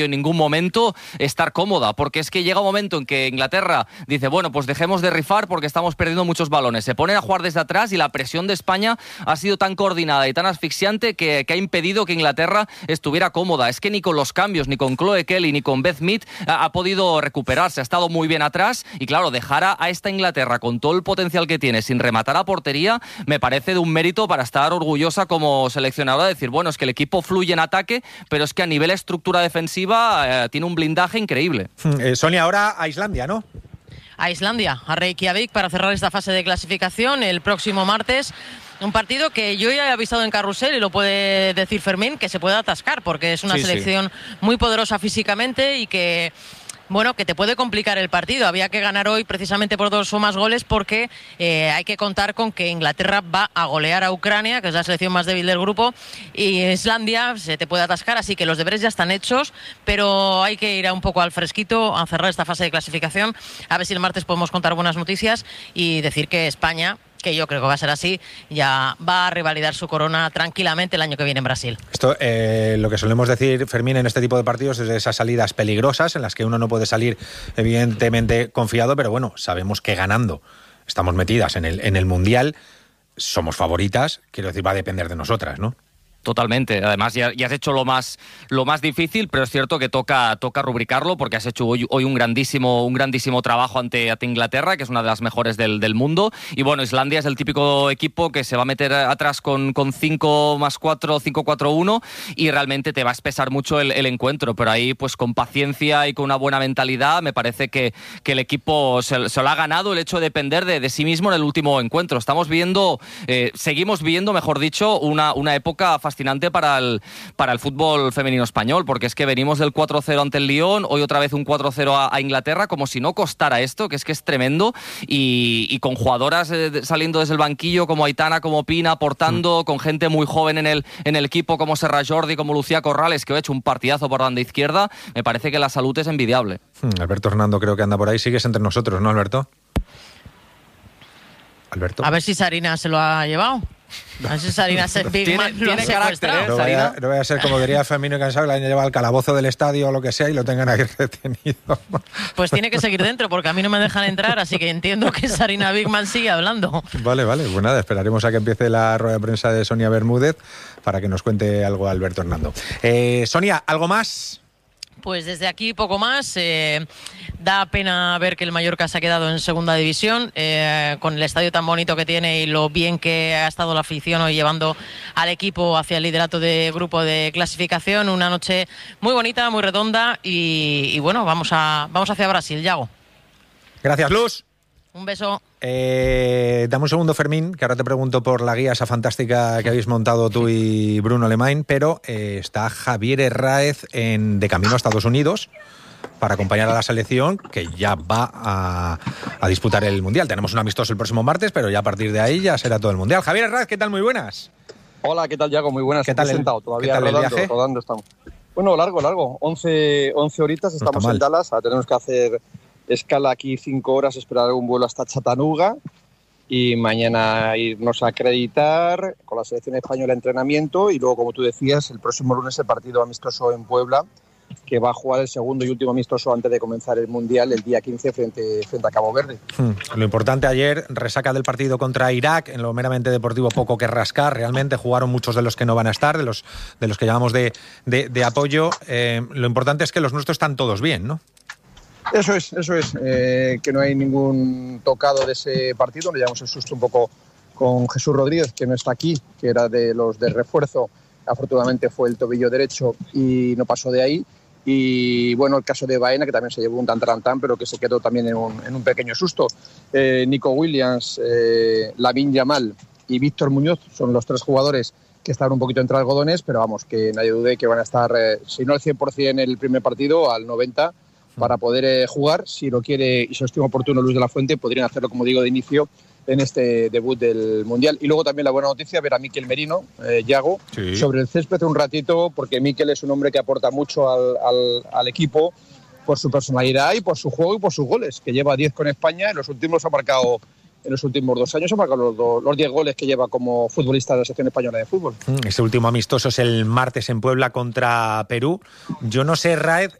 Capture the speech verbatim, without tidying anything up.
en ningún momento estar cómoda, porque es que llega un momento en que Inglaterra dice, bueno, pues dejemos de rifar porque estamos perdiendo muchos balones. Se ponen a jugar desde atrás y la presión de España ha sido tan coordinada y tan asfixiante que, que ha impedido que Inglaterra estuviera cómoda. Es que ni con los cambios, ni con Chloe Kelly, ni con Beth Mead ha, ha podido recuperarse. Ha estado muy bien atrás y, claro, dejar a, a esta Inglaterra con todo el potencial que tiene sin rematar a portería me parece de un mérito para estar orgullosa como seleccionadora, de decir, bueno, es que el equipo fluye en ataque, pero es que a nivel estructura defensiva Eh, tiene un blindaje increíble. Eh, Sonia, ahora a Islandia, ¿no? A Islandia, a Reykjavik, para cerrar esta fase de clasificación el próximo martes. Un partido que yo ya he avisado en Carrusel, y lo puede decir Fermín, que se puede atascar, porque es una sí, selección sí. muy poderosa físicamente y que... bueno, que te puede complicar el partido. Había que ganar hoy precisamente por dos o más goles porque eh, hay que contar con que Inglaterra va a golear a Ucrania, que es la selección más débil del grupo, y Islandia se te puede atascar, así que los deberes ya están hechos, pero hay que ir a un poco al fresquito a cerrar esta fase de clasificación, a ver si el martes podemos contar buenas noticias y decir que España, que yo creo que va a ser así, ya va a revalidar su corona tranquilamente el año que viene en Brasil. Esto, eh, lo que solemos decir, Fermín, en este tipo de partidos es de esas salidas peligrosas en las que uno no puede salir evidentemente confiado, pero bueno, sabemos que ganando estamos metidas en el, en el Mundial, somos favoritas, quiero decir, va a depender de nosotras, ¿no? Totalmente. Además, ya, ya has hecho lo más, lo más difícil, pero es cierto que toca, toca rubricarlo porque has hecho hoy, hoy un grandísimo, un grandísimo trabajo ante, ante Inglaterra, que es una de las mejores del, del mundo. Y bueno, Islandia es el típico equipo que se va a meter atrás con, con cinco más cuatro, cinco cuatro uno, y realmente te va a espesar mucho el, el encuentro. Pero ahí, pues con paciencia y con una buena mentalidad, me parece que, que el equipo se, se lo ha ganado el hecho de depender de, de sí mismo en el último encuentro. Estamos viendo, eh, seguimos viendo, mejor dicho, una, una época fascinante fascinante para el, para el fútbol femenino español, porque es que venimos del cuatro cero ante el Lyon, hoy otra vez un cuatro cero a, a Inglaterra, como si no costara esto, que es que es tremendo, y, y con jugadoras eh, saliendo desde el banquillo como Aitana, como Pina, aportando, mm. con gente muy joven en el, en el equipo como Serra Jordi, como Lucía Corrales, que ha hecho un partidazo por banda izquierda. Me parece que la salud es envidiable. Hmm, Alberto Hernando creo que anda por ahí. Sigues entre nosotros, ¿no, Alberto? Alberto. A ver si Sarina se lo ha llevado. A ver si Sarina se tiene, tiene carácter, ¿eh? No vaya, no vaya a ser, como diría Fermín Cansado, que la hayan llevado al calabozo del estadio o lo que sea y lo tengan ahí retenido. Pues tiene que seguir dentro, porque a mí no me dejan entrar, así que entiendo que Sarina Bigman sigue hablando. Vale, vale, pues nada, esperaremos a que empiece la rueda de prensa de Sonia Bermúdez para que nos cuente algo Alberto Hernando. Eh, Sonia, ¿algo más? Pues desde aquí poco más. Eh, da pena ver que el Mallorca se ha quedado en segunda división, eh, con el estadio tan bonito que tiene y lo bien que ha estado la afición hoy llevando al equipo hacia el liderato de grupo de clasificación. Una noche muy bonita, muy redonda y, y bueno, vamos a vamos hacia Brasil, Yago. Gracias, Luz. Un beso. Eh, dame un segundo, Fermín, que ahora te pregunto por la guía esa fantástica que habéis montado tú y Bruno Lemain, pero eh, está Javier Herráez en, de camino a Estados Unidos para acompañar a la selección que ya va a, a disputar el Mundial. Tenemos un amistoso el próximo martes, pero ya a partir de ahí ya será todo el Mundial. Javier Herráez, ¿qué tal? Muy buenas. Hola, ¿qué tal, Yago? Muy buenas. ¿Qué tal el, sentado, todavía ¿qué tal rodando, el viaje? rodando estamos. Bueno, largo, largo. once, once horitas, estamos no en Dallas. Ahora tenemos que hacer escala aquí cinco horas, esperar un vuelo hasta Chattanooga y mañana irnos a acreditar con la selección española entrenamiento y luego, como tú decías, el próximo lunes el partido amistoso en Puebla, que va a jugar el segundo y último amistoso antes de comenzar el Mundial el día quince frente, frente a Cabo Verde. Hmm. Lo importante ayer, resaca del partido contra Irak, en lo meramente deportivo poco que rascar, realmente jugaron muchos de los que no van a estar, de los, de los que llamamos de, de, de apoyo. Eh, lo importante es que los nuestros están todos bien, ¿no? Eso es, eso es, eh, que no hay ningún tocado de ese partido. Le llevamos el susto un poco con Jesús Rodríguez, que no está aquí, que era de los de refuerzo. Afortunadamente fue el tobillo derecho y no pasó de ahí. Y bueno, el caso de Baena, que también se llevó un tantarantán, pero que se quedó también en un, en un pequeño susto. Eh, Nico Williams, eh, Lamine Yamal y Víctor Muñoz son los tres jugadores que están un poquito entre algodones, pero vamos, que nadie dude que van a estar, eh, si no al cien por ciento en el primer partido, al noventa por ciento, para poder eh, jugar. Si lo quiere y se lo estima oportuno Luis de la Fuente, podrían hacerlo, como digo, de inicio en este debut del Mundial. Y luego también la buena noticia, ver a Mikel Merino, eh, Yago, sí, sobre el césped un ratito, porque Mikel es un hombre que aporta mucho al, al, al equipo por su personalidad y por su juego y por sus goles, que lleva diez con España, en los últimos ha marcado en los últimos dos años ha marcado los, los diez goles que lleva como futbolista de la selección española de fútbol. Ese último amistoso es el martes en Puebla contra Perú. Yo no sé, Raed,